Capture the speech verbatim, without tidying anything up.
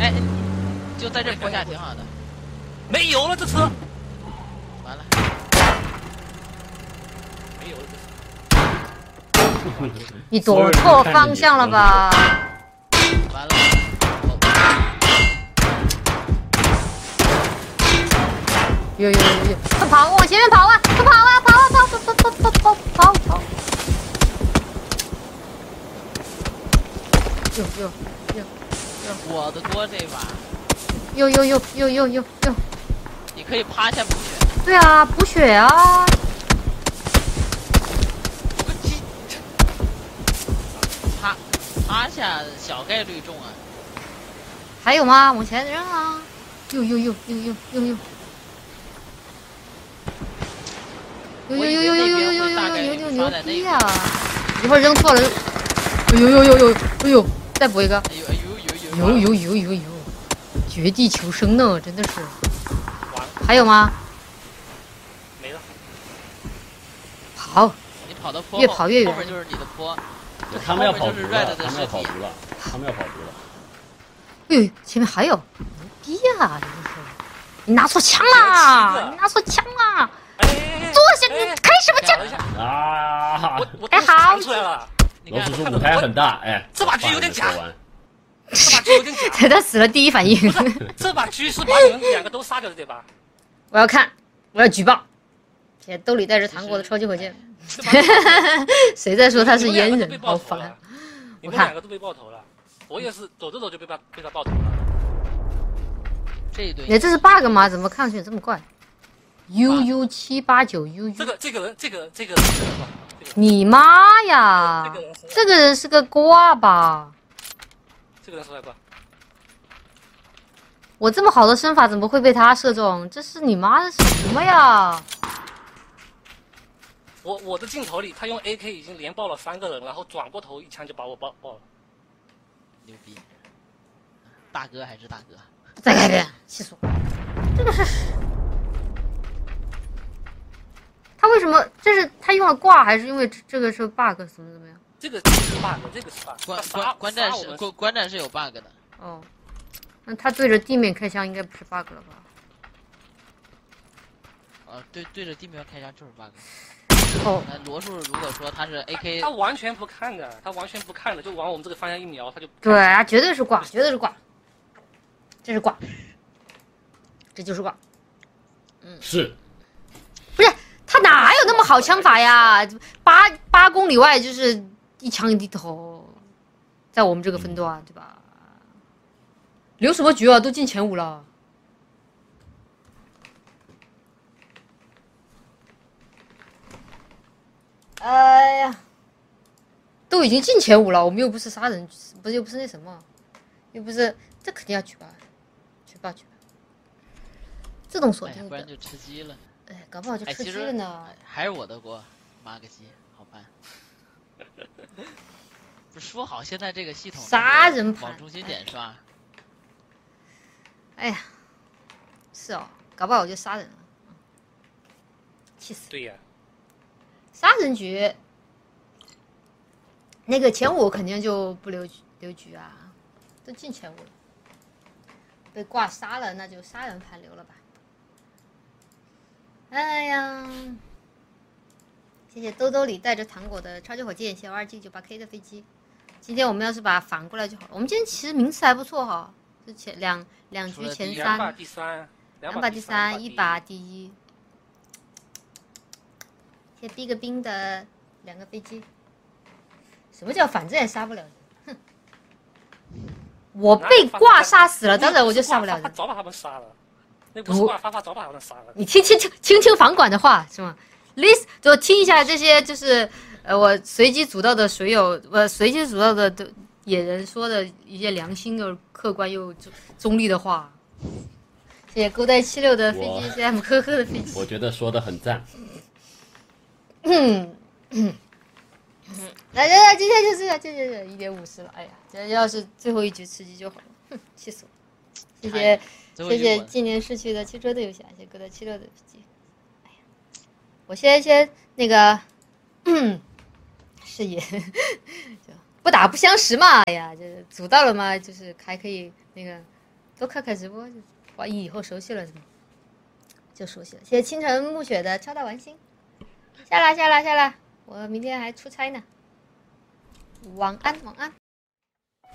哎，就在这坡下挺好的。 没油了，这车。 完了。 没油了，这车。 你躲错方向了吧？ 完了。 有有有有，快跑！往前面跑啊！快跑啊！跑啊跑跑跑跑跑跑跑跑！有有有有！ 我的多这把。 有有有有有有有！ 你可以趴下补血。 对啊，补血啊！ 我个鸡！趴趴下小概率中啊。 还有吗？往前扔啊！有有有有有有有！有有有有有有有有有有有牛逼啊！一会儿扔错了，有有有有有有，再补一个。有有有有有有，绝地求生呢，真的是。还有吗？ 没了。 跑！ 你跑到坡越跑越远， 后面就是你的坡。 他们要跑毒了，他们要跑毒了，他们要跑毒了。 哎呦，前面还有，牛逼呀！真的是，你拿错枪啦！你拿错枪啦！坐下，你开什么枪？ 啊！ 哎好， 出来了。 罗叔叔舞台很大，哎， 这把狙有点假。这把狙有点假。 他死了第一反应。 这把狙是把你们两个都杀掉的，对吧？ 我要看，我要举报。且兜里带着糖果的超级火箭。谁在说他是阉人？好烦！ 你们两个都被爆头了，我也是走着走就被他被他爆头了。 这一堆。 你这是 bug 吗？怎么看上去这么怪 ？U U 七八九 U U。 这个这个人，这个这个。 你妈呀！这个人是个挂吧？ 这个人是个挂。 我这么好的身法怎么会被他射中？这是你妈的什么呀？ 我我的镜头里，他用 A K 已经连爆了三个人，然后转过头一枪就把我爆爆了。 牛逼！大哥还是大哥。 再来一遍，气死我！这个是。他为什么？这是他用了挂，还是因为这个是 bug 怎么怎么样？ 这个是 bug， 这个是 bug。 观观观战是观观战是有 bug 的。 哦，那他对着地面开枪应该不是 bug 了吧？ 呃，对对着地面开枪就是 bug。 哦， 那罗叔如果说他是 A K， 他完全不看的，他完全不看的，就往我们这个方向一瞄，他就。 对啊，绝对是挂，绝对是挂，这是挂，这就是挂。嗯， 是。 不是。他哪有那么好枪法呀？八八公里外就是一枪一低头，在我们这个分段，对吧？留什么局啊？都进前五了。哎呀，都已经进前五了，我们又不是杀人，不是又不是那什么，又不是，这肯定要举报，举报举报，自动锁定的， 不然就吃鸡了。 哎，搞不好就吃鸡了呢、 哎。还是我的锅，妈个鸡，好办。不是说好现在这个系统杀人盘往中心点刷。 哎呀，是哦，搞不好我就杀人了，气死！ 对呀， 杀人局，那个前五肯定就不留留局啊，都进前五了，被挂杀了，那就杀人盘留了吧。哎呀，谢谢兜兜里带着糖果的超级火箭，谢谢二 G 九八 K 的飞机。今天我们要是把它反过来就好了。我们今天其实名次还不错哈，是前两两局前三， 两把第三， 两把第三，一把第一。谢谢 Big 冰的两个飞机。什么叫反正也杀不了人？哼！我被挂杀死了，当然我就杀不了人。 早把他们杀了。那不是挂发发早把他们杀了。 你听听听听听房管的话是吗 ？List 就听一下这些，就是呃我随机组到的水友，呃随机组到的的野人说的一些良心又客观又中立的话。谢谢勾带七六的飞机，谢谢 M 呵呵的飞机。 我觉得说的很赞。 嗯嗯嗯，来来来，今天就这样，就就就一点五十了。哎呀，这要是最后一局吃鸡就好了。哼，气死我！谢谢。谢谢纪念逝去的汽车的游侠，谢谢哥的七六的飞机。哎呀，我先先那个，嗯，是也，就不打不相识嘛。哎呀，就是组到了嘛，就是还可以那个多看看直播，哇，以后熟悉了是吗？就熟悉了。谢谢清晨暮雪的超大玩心，下啦下啦下啦，我明天还出差呢。晚安晚安。